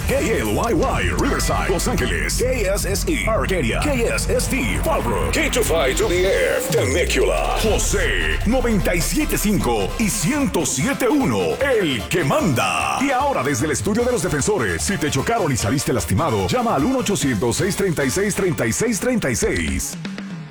KLYY, Riverside, Los Ángeles, KSSE, Arcadia, KSST, Fallbrook, K252DF, Temecula, José, 97.5 y 107.1, el que manda. Y ahora desde el estudio de los defensores, si te chocaron y saliste lastimado, llama al 1-800-636-3636.